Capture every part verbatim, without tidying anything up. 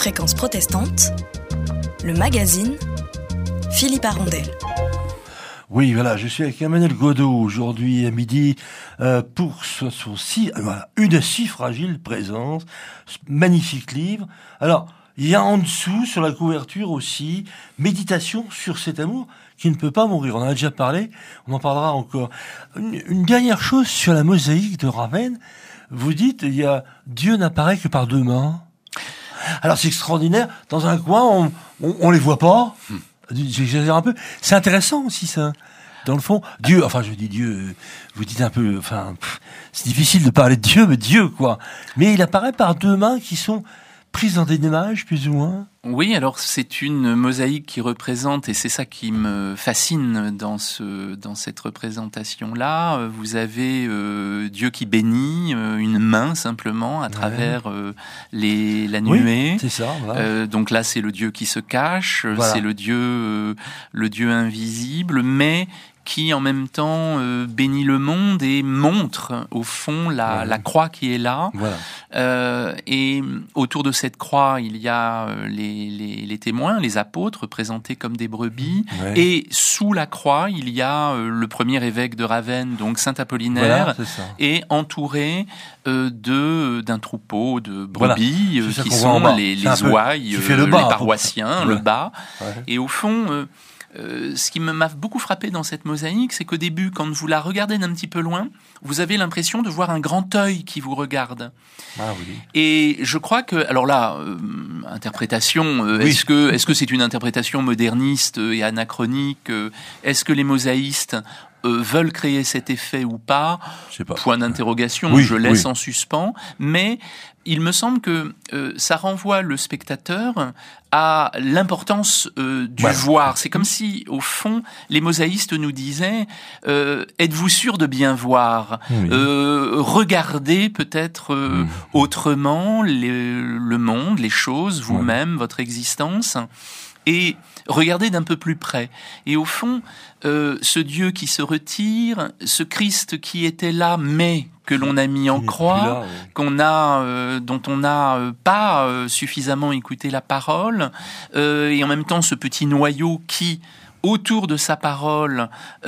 Fréquence protestante, le magazine Philippe Arondel. Oui, voilà, je suis avec Emmanuel Godeau aujourd'hui à midi euh, pour son, son si, voilà, une si fragile présence, magnifique livre. Alors, il y a en dessous, sur la couverture aussi, méditation sur cet amour qui ne peut pas mourir. On en a déjà parlé, on en parlera encore. Une, une dernière chose sur la mosaïque de Ravenne. Vous dites, il y a Dieu n'apparaît que par deux mains. Alors c'est extraordinaire. Dans un coin, on, on, on les voit pas. Hmm. J'exagère un peu. C'est intéressant aussi ça. Dans le fond, Dieu. Enfin, je dis Dieu. Vous dites un peu. Enfin, pff, c'est difficile de parler de Dieu, mais Dieu quoi. Mais il apparaît par deux mains qui sont prises dans des images plus ou moins. Oui, alors c'est une mosaïque qui représente, et c'est ça qui me fascine dans ce dans cette représentation-là. Vous avez euh, Dieu qui bénit, euh, une main simplement à travers ouais. euh, les la nuée. Oui, c'est ça. Voilà. Euh, donc là, c'est le Dieu qui se cache, voilà. c'est le Dieu euh, le Dieu invisible, mais qui en même temps euh, bénit le monde et montre au fond la, ouais. la croix qui est là. Voilà. Euh, et autour de cette croix, il y a euh, les, les, les témoins, les apôtres, présentés comme des brebis. Ouais. Et sous la croix, il y a euh, le premier évêque de Ravenne, donc Saint Apollinaire, voilà, et entouré euh, de d'un troupeau de brebis voilà. euh, qui sont les, les ouailles, euh, le bas, les paroissiens, voilà. le bas. Ouais. Et au fond... Euh, Euh, ce qui m'a beaucoup frappé dans cette mosaïque, c'est qu'au début, quand vous la regardez d'un petit peu loin, vous avez l'impression de voir un grand œil qui vous regarde. Ah oui. Et je crois que, alors là, euh, interprétation, euh, oui. est-ce que est-ce que c'est une interprétation moderniste et anachronique euh, Est-ce que les mosaïstes Euh, veulent créer cet effet ou pas, Je sais pas. Point d'interrogation, oui, je laisse oui. en suspens, mais il me semble que euh, ça renvoie le spectateur à l'importance euh, du ouais. voir. C'est comme si, au fond, les mosaïstes nous disaient euh, « Êtes-vous sûr de bien voir oui. euh, Regardez peut-être euh, mmh. autrement les, le monde, les choses, vous-même, ouais. votre existence. » Et regardez d'un peu plus près. Et au fond, euh, ce Dieu qui se retire, ce Christ qui était là, mais que l'on a mis en croix, là, ouais. qu'on a, euh, dont on n'a euh, pas euh, suffisamment écouté la parole, euh, et en même temps ce petit noyau qui, autour de sa parole,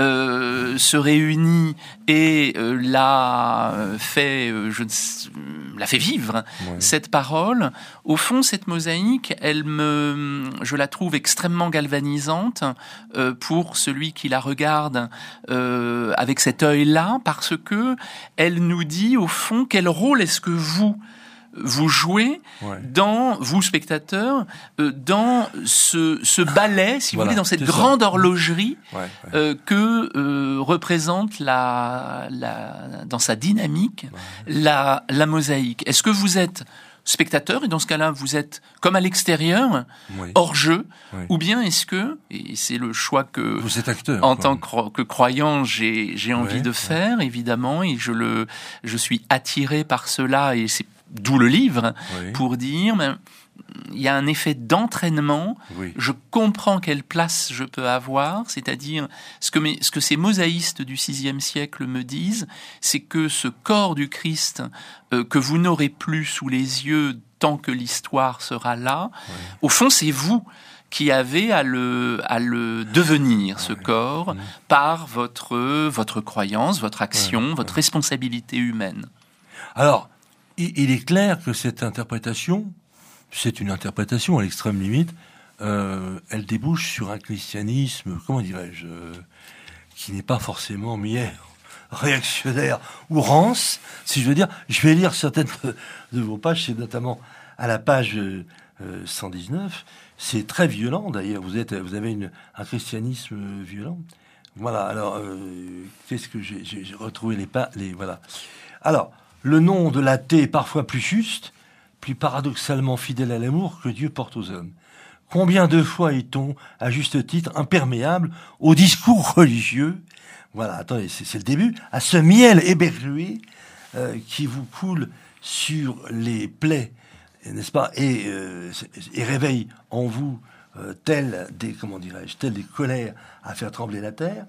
euh, se réunit et euh, l'a fait, euh, je ne sais, l'a fait vivre ouais. cette parole. Au fond, cette mosaïque, elle me, je la trouve extrêmement galvanisante euh, pour celui qui la regarde euh, avec cet œil-là, parce que elle nous dit au fond quel rôle est-ce que vous vous jouez ouais. dans, vous spectateurs, euh, dans ce, ce ballet, si voilà, vous voulez, dans cette grande ça. horlogerie ouais, ouais. Euh, que euh, représente la, la, dans sa dynamique ouais. la, la mosaïque. Est-ce que vous êtes spectateur, et dans ce cas-là, vous êtes comme à l'extérieur, oui. hors jeu, oui. ou bien est-ce que, et c'est le choix que, vous êtes acteur, en quoi. tant que, que croyant, j'ai, j'ai envie oui. de faire, évidemment, et je le, je suis attiré par cela, et c'est d'où le livre, oui. pour dire, ben, il y a un effet d'entraînement, oui. je comprends quelle place je peux avoir, c'est-à-dire, ce que, mes, ce que ces mosaïstes du sixième siècle me disent, c'est que ce corps du Christ, euh, que vous n'aurez plus sous les yeux tant que l'histoire sera là, oui. au fond, c'est vous qui avez à le, à le devenir, ce oui. corps, oui. par votre, votre croyance, votre action, oui. votre oui. responsabilité humaine. Alors, il est clair que cette interprétation, c'est une interprétation à l'extrême limite, euh, elle débouche sur un christianisme, comment dirais-je, euh, qui n'est pas forcément mière, réactionnaire ou rance, si je veux dire. Je vais lire certaines de, de vos pages, c'est notamment à la page euh, cent dix-neuf. C'est très violent d'ailleurs, vous, êtes, vous avez une, un christianisme violent. Voilà, alors, euh, qu'est-ce que j'ai, j'ai, j'ai retrouvé les pas, les, voilà. Alors, le nom de l'athée est parfois plus juste, plus paradoxalement fidèle à l'amour que Dieu porte aux hommes. Combien de fois est-on, à juste titre, imperméable au discours religieux ? Voilà, attendez, c'est, c'est le début. À ce miel éberlué euh, qui vous coule sur les plaies, n'est-ce pas ? Et, euh, et réveille en vous euh, telles des, comment dirais-je, telles des colères à faire trembler la terre.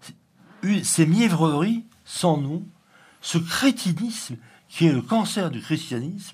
Ces mièvreries sans nom, ce crétinisme qui est le cancer du christianisme,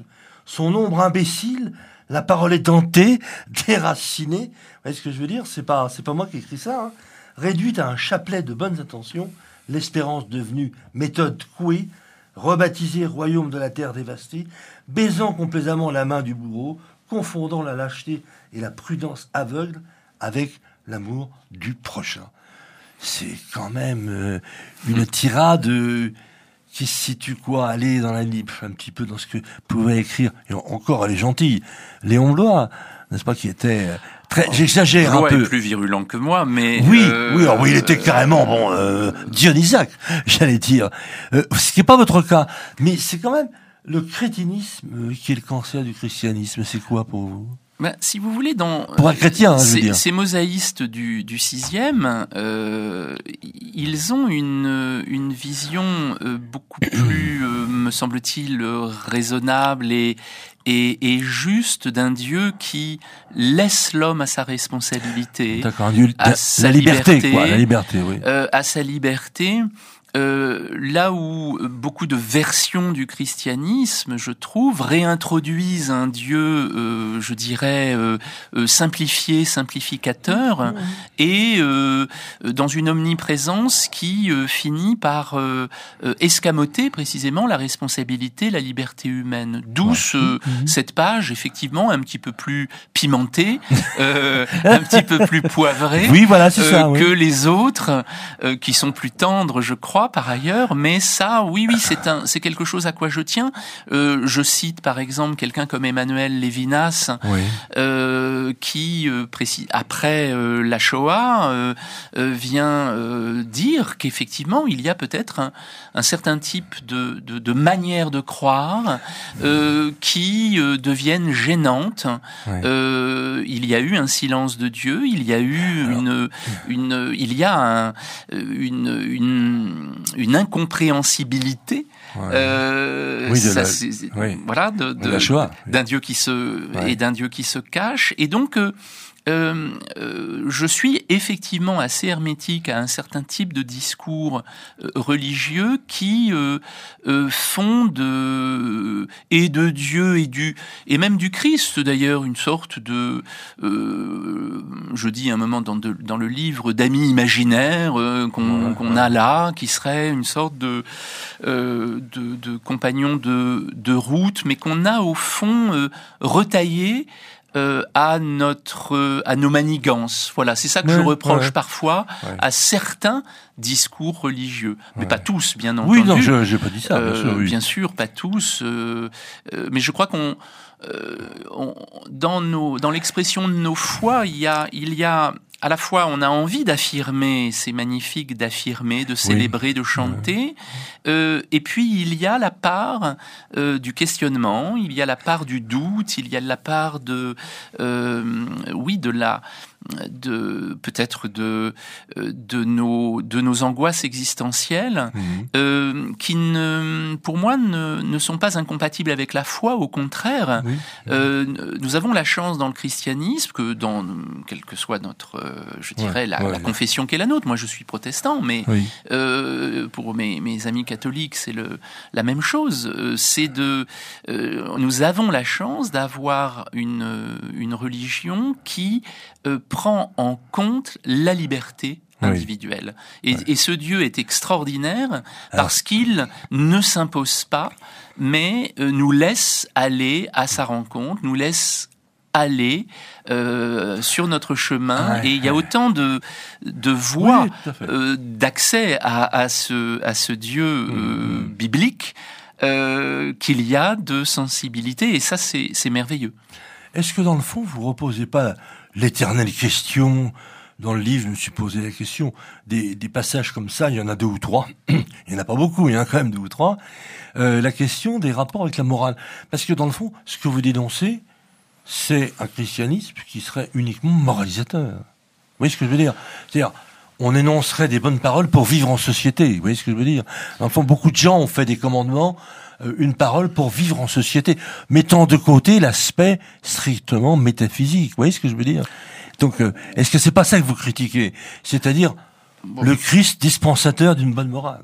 son ombre imbécile, la parole est dentée, déracinée. Vous voyez ce que je veux dire? C'est pas, c'est pas moi qui écris ça. Hein. Réduite à un chapelet de bonnes intentions, l'espérance devenue méthode couée, rebaptisée royaume de la terre dévastée, baisant complaisamment la main du bourreau, confondant la lâcheté et la prudence aveugle avec l'amour du prochain. C'est quand même euh, une tirade euh, qui se situe quoi? Aller dans la libre, un petit peu dans ce que pouvait écrire, et encore elle est gentille, Léon Bloy, n'est-ce pas, qui était euh, très, oh, j'exagère un peu. Bloy est plus virulent que moi, mais oui, euh, oui, alors, oui, il était carrément bon euh, Dionysaque, j'allais dire, euh, ce qui n'est pas votre cas, mais c'est quand même le crétinisme qui est le cancer du christianisme. C'est quoi pour vous? Ben, si vous voulez, dans pour un chrétien, hein, je veux ces, dire. ces mosaïstes du, du sixième, euh, ils ont une, une vision euh, beaucoup plus, euh, me semble-t-il, raisonnable et, et, et juste d'un Dieu qui laisse l'homme à sa responsabilité, d'accord, un Dieu, à la, sa la liberté, liberté, quoi, la liberté, oui, euh, à sa liberté. Euh, là où beaucoup de versions du christianisme, je trouve, réintroduisent un Dieu, euh, je dirais, euh, euh, simplifié, simplificateur, mmh. et euh, dans une omniprésence qui euh, finit par euh, euh, escamoter précisément la responsabilité, la liberté humaine. D'où ouais. ce, mmh. cette page, effectivement, un petit peu plus pimentée, euh, un petit peu plus poivrée, oui, voilà, c'est euh, ça, oui. que les autres, euh, qui sont plus tendres, je crois, par ailleurs, mais ça, oui, oui, c'est un, c'est quelque chose à quoi je tiens. Euh, je cite par exemple quelqu'un comme Emmanuel Levinas, oui. euh, qui euh, précise après euh, la Shoah euh, euh, vient euh, dire qu'effectivement il y a peut-être un, un certain type de, de, de manière de croire euh, qui euh, deviennent gênantes. Oui. Euh, il y a eu un silence de Dieu, il y a eu Alors, une, une, il y a un, une, une une incompréhensibilité, ouais. euh, oui, ça, la, c'est, oui. voilà, de, de, de la Shoah, d'un Dieu qui se ouais. et d'un Dieu qui se cache, et donc euh, euh, euh, je suis effectivement assez hermétique à un certain type de discours euh, religieux qui euh, euh, font de et de Dieu et du et même du Christ d'ailleurs une sorte de euh, je dis un moment dans, de, dans le livre d'amis imaginaires euh, qu'on, ouais, qu'on ouais. a là, qui serait une sorte de euh, de, de compagnon de de route, mais qu'on a au fond euh, retaillé Euh, à notre euh, à nos manigances. Voilà, c'est ça que ouais, je reproche ouais. parfois ouais. à certains discours religieux, mais ouais. pas tous, bien entendu. Oui, non, je j'ai pas dit ça. Euh, bien sûr, oui. bien sûr, pas tous. Euh, euh, mais je crois qu'on, euh, on dans nos dans l'expression de nos foi, il y a il y a à la fois, on a envie d'affirmer, c'est magnifique d'affirmer, de célébrer, oui. de chanter, euh, et puis il y a la part euh, du questionnement, il y a la part du doute, il y a la part de, euh, oui, de la, de peut-être de de nos de nos angoisses existentielles, mmh. euh, qui ne, pour moi, ne ne sont pas incompatibles avec la foi. Au contraire, oui. euh, nous avons la chance dans le christianisme que dans quelle que soit notre je dirais, ouais, la, ouais, la confession qui est la nôtre. Moi, je suis protestant, mais oui. euh, pour mes, mes amis catholiques, c'est le, la même chose. Euh, c'est de, euh, nous avons la chance d'avoir une, une religion qui euh, prend en compte la liberté individuelle. Oui. Et, ouais. et ce Dieu est extraordinaire parce Alors. qu'il ne s'impose pas, mais euh, nous laisse aller à sa rencontre, nous laisse aller euh, sur notre chemin, ouais, et il y a autant de de voies oui, euh, d'accès à, à ce à ce Dieu euh, mmh. biblique euh, qu'il y a de sensibilité, et ça c'est c'est merveilleux. Est-ce que dans le fond vous reposez pas l'éternelle question? Dans le livre, je me suis posé la question des, des passages comme ça, il y en a deux ou trois, il y en a pas beaucoup, il y en a quand même deux ou trois, euh, la question des rapports avec la morale, parce que dans le fond, ce que vous dénoncez, c'est un christianisme qui serait uniquement moralisateur. Vous voyez ce que je veux dire? C'est-à-dire, on énoncerait des bonnes paroles pour vivre en société. Vous voyez ce que je veux dire? Dans le fond, beaucoup de gens ont fait des commandements, euh, une parole pour vivre en société, mettant de côté l'aspect strictement métaphysique. Vous voyez ce que je veux dire? Donc, euh, est-ce que c'est pas ça que vous critiquez? C'est-à-dire, bon, le Christ dispensateur d'une bonne morale?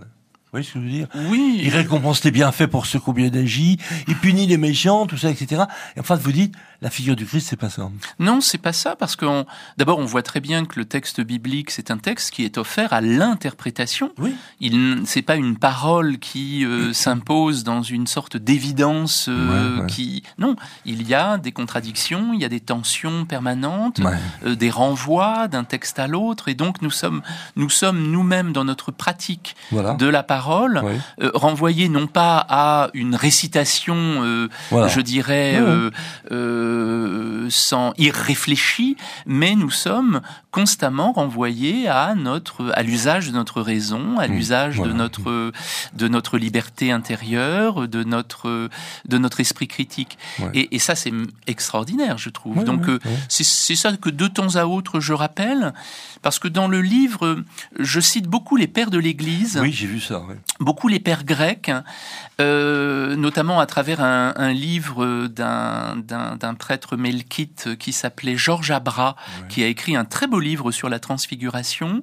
Vous voyez ce que je veux dire? Oui. Il récompense les bienfaits pour ceux qui ont bien agi, il punit les méchants, tout ça, et cetera. Et enfin, vous dites, la figure du Christ, c'est pas ça. Non, c'est pas ça, parce que d'abord, on voit très bien que le texte biblique, c'est un texte qui est offert à l'interprétation. Oui. Il, c'est pas une parole qui euh, s'impose dans une sorte d'évidence euh, ouais, ouais. qui. Non, il y a des contradictions, il y a des tensions permanentes, Ouais. euh, des renvois d'un texte à l'autre, et donc nous sommes, nous sommes nous-mêmes dans notre pratique Voilà. de la parole, Ouais. euh, renvoyés non pas à une récitation, euh, Voilà. je dirais, Ouais, ouais. euh, euh, sans irréfléchi, mais nous sommes constamment renvoyés à notre, à l'usage de notre raison, à Mmh. l'usage Voilà. de notre, de notre liberté intérieure, de notre, de notre esprit critique. Ouais. Et, et ça, c'est extraordinaire, je trouve. Ouais, Donc, ouais, euh, ouais. c'est, c'est ça que de temps à autre je rappelle, parce que dans le livre, je cite beaucoup les pères de l'Église. Oui, j'ai vu ça. Ouais. Beaucoup les pères grecs, euh, notamment à travers un, un livre d'un, d'un, d'un prêtre melkite qui s'appelait Georges Abra, Ouais. qui a écrit un très beau livre sur la transfiguration.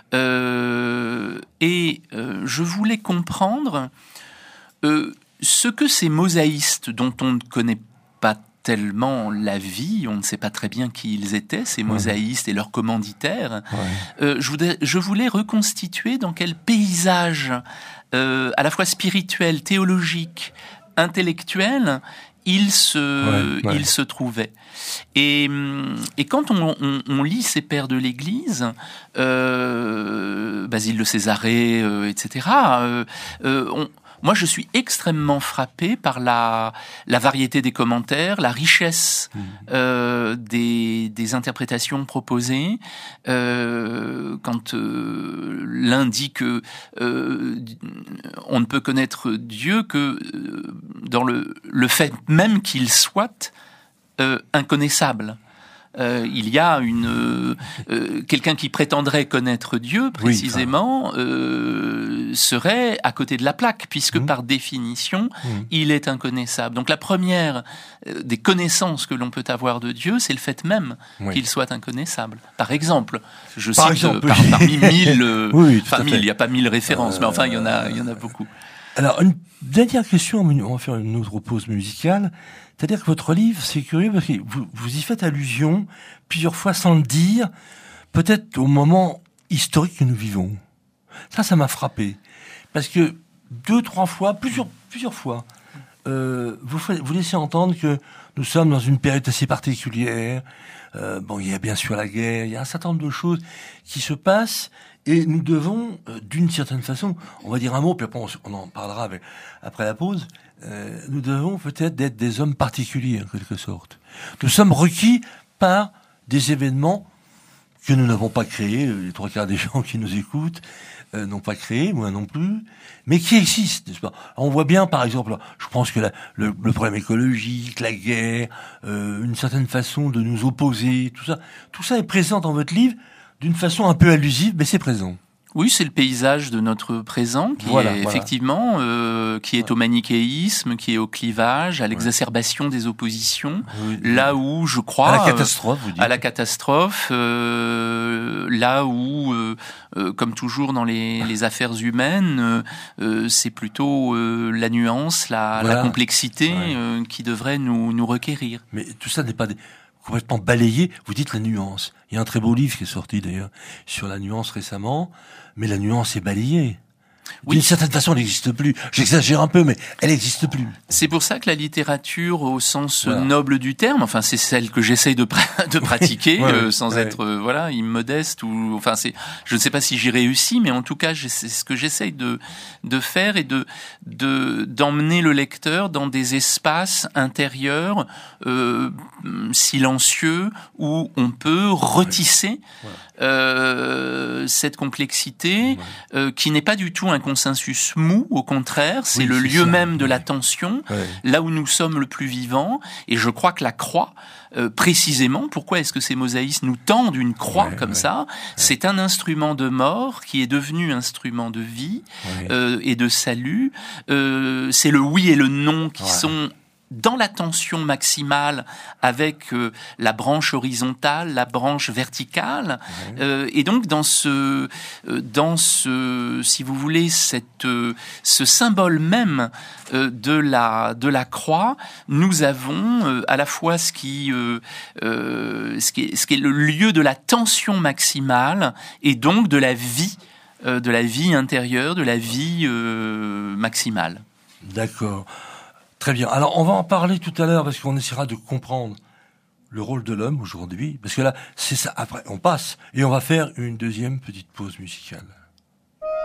Euh, et euh, je voulais comprendre euh, ce que ces mosaïstes, dont on ne connaît pas tellement la vie, on ne sait pas très bien qui ils étaient, ces mosaïstes et leurs commanditaires, Ouais. euh, je, voudrais, je voulais reconstituer dans quel paysage, euh, à la fois spirituel, théologique, intellectuel, ils se, Ouais, ouais. ils se trouvaient. Et, et quand on, on, on lit ces pères de l'Église, euh, Basile de Césarée, euh, et cetera, euh, euh, on, moi, je suis extrêmement frappé par la, la variété des commentaires, la richesse Mmh. euh, des, des interprétations proposées. Euh, quand euh, l'un dit que euh, on ne peut connaître Dieu que euh, dans le, le fait même qu'il soit euh, inconnaissable. Euh, il y a une euh, euh, quelqu'un qui prétendrait connaître Dieu précisément oui, euh, serait à côté de la plaque, puisque mmh. par définition mmh. il est inconnaissable. Donc la première euh, des connaissances que l'on peut avoir de Dieu, c'est le fait même oui. qu'il soit inconnaissable. Par exemple, je par cite exemple, euh, par, parmi mille, euh, oui, enfin mille, il n'y a pas mille références, euh, mais enfin il y en a, il y en a beaucoup. Alors une dernière question, on va faire une autre pause musicale. C'est-à-dire que votre livre, c'est curieux parce que vous, vous y faites allusion plusieurs fois sans le dire, peut-être au moment historique que nous vivons. Ça, ça m'a frappé. Parce que deux, trois fois, plusieurs, plusieurs fois, euh, vous, vous laissez entendre que nous sommes dans une période assez particulière. Euh, bon, il y a bien sûr la guerre, il y a un certain nombre de choses qui se passent et nous devons, euh, d'une certaine façon, on va dire un mot, puis après on, on en parlera avec, après la pause, euh, nous devons peut-être d'être des hommes particuliers, en quelque sorte. Nous sommes requis par des événements que nous n'avons pas créés, les trois quarts des gens qui nous écoutent euh, n'ont pas créé, moi non plus, mais qui existent, n'est-ce pas? On voit bien, par exemple, je pense que la, le, le problème écologique, la guerre, euh, une certaine façon de nous opposer, tout ça, tout ça est présent dans votre livre d'une façon un peu allusive, mais c'est présent. Oui, c'est le paysage de notre présent qui voilà, est voilà. effectivement euh, qui est voilà. au manichéisme, qui est au clivage, à l'exacerbation ouais. des oppositions, oui, là oui. où je crois à la catastrophe, vous dites. à la catastrophe, euh, là où, euh, euh, comme toujours dans les, les affaires humaines, euh, c'est plutôt euh, la nuance, la, voilà. la complexité ouais. euh, qui devrait nous nous requérir. Mais tout ça n'est pas des... complètement balayé, vous dites la nuance. Il y a un très beau livre qui est sorti d'ailleurs sur la nuance récemment, mais la nuance est balayée. Oui. D'une certaine façon, elle n'existe plus. J'exagère un peu, mais elle n'existe plus. C'est pour ça que la littérature, au sens voilà. noble du terme, enfin c'est celle que j'essaye de, pra- de pratiquer, ouais, euh, sans ouais. être euh, voilà immodeste ou enfin c'est, je ne sais pas si j'y réussis, mais en tout cas c'est ce que j'essaye de de faire et de de d'emmener le lecteur dans des espaces intérieurs euh, silencieux où on peut retisser ouais. euh, cette complexité ouais. euh, qui n'est pas du tout un consensus mou, au contraire, c'est oui, le c'est lieu ça. même de ouais. la tension, ouais. là où nous sommes le plus vivants, et je crois que la croix, euh, précisément, pourquoi est-ce que ces mosaïstes nous tendent une croix ouais, comme ouais. ça ouais. C'est un instrument de mort qui est devenu instrument de vie ouais. euh, et de salut, euh, c'est le oui et le non qui ouais. sont dans la tension maximale avec euh, la branche horizontale, la branche verticale, mmh. euh, et donc dans ce, euh, dans ce, si vous voulez, cette, euh, ce symbole même euh, de la de la croix, nous avons euh, à la fois ce qui, euh, euh, ce qui est, ce qui est le lieu de la tension maximale et donc de la vie, euh, de la vie intérieure, de la vie euh, maximale. D'accord. Très bien. Alors, on va en parler tout à l'heure parce qu'on essaiera de comprendre le rôle de l'homme aujourd'hui. Parce que là, c'est ça. Après, on passe et on va faire une deuxième petite pause musicale.